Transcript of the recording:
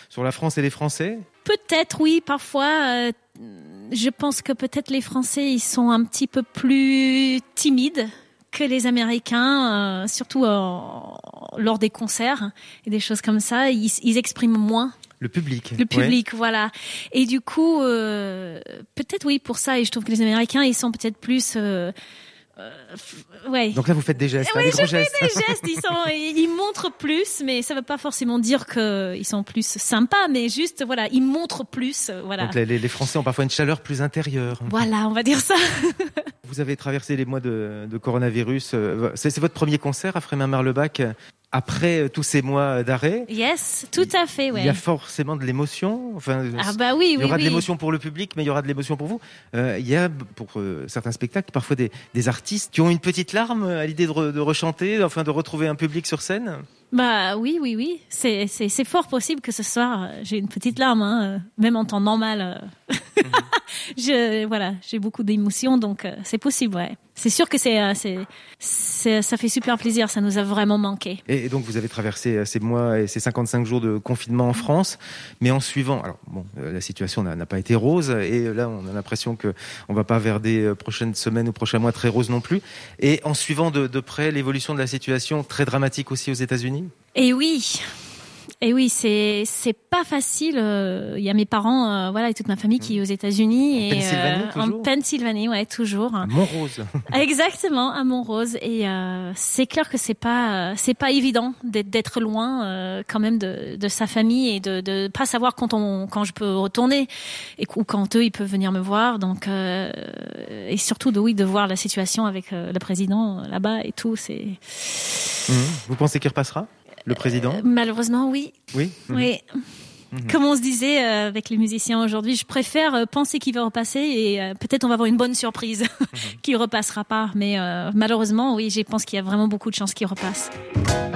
sur la France et les Français? Peut-être, oui, parfois. Je pense que peut-être les Français, ils sont un petit peu plus timides que les Américains, surtout lors des concerts et des choses comme ça. Ils expriment moins. Le public, voilà. Et du coup, peut-être oui pour ça. Et je trouve que les Américains, ils sont peut-être plus... Donc là, vous faites des gestes, oui, des gros gestes. Des gestes. Ils montrent plus, mais ça veut pas forcément dire qu'ils sont plus sympas, mais juste, voilà, ils montrent plus, voilà. Donc les Français ont parfois une chaleur plus intérieure. Voilà, on va dire ça. Vous avez traversé les mois de coronavirus. C'est votre premier concert à Frémin-Marlebac après tous ces mois d'arrêt. Yes, tout à fait, ouais. Il y a forcément de l'émotion. Enfin, oui, il y aura de l'émotion pour le public, mais il y aura de l'émotion pour vous. Il y a, pour certains spectacles, parfois des artistes qui ont une petite larme à l'idée de rechanter, enfin de retrouver un public sur scène. Oui. C'est fort possible que ce soir, j'ai une petite larme, même en temps normal. J'ai beaucoup d'émotions, donc c'est possible, ouais. C'est sûr que ça fait super plaisir, ça nous a vraiment manqué. Et donc vous avez traversé ces mois et ces 55 jours de confinement en France, mais en suivant, la situation n'a pas été rose, et là on a l'impression que on va pas vers des prochaines semaines ou prochains mois très roses non plus, et en suivant de près l'évolution de la situation très dramatique aussi aux États-Unis. Et oui, c'est pas facile. Il y a mes parents, et toute ma famille qui est aux États-Unis. En Pennsylvanie, ouais, toujours. À Montrose. Exactement, à Montrose. Et c'est clair que c'est pas évident d'être loin quand même de sa famille et de pas savoir quand je peux retourner ou quand eux ils peuvent venir me voir. Donc et surtout de voir la situation avec le président là-bas et tout. C'est. Vous pensez qu'il repassera? Le président? Malheureusement, oui. Oui. Oui. Comme on se disait avec les musiciens aujourd'hui, je préfère penser qu'il va repasser et peut-être on va avoir une bonne surprise qu'il repassera pas. Mais malheureusement, oui, je pense qu'il y a vraiment beaucoup de chances qu'il repasse.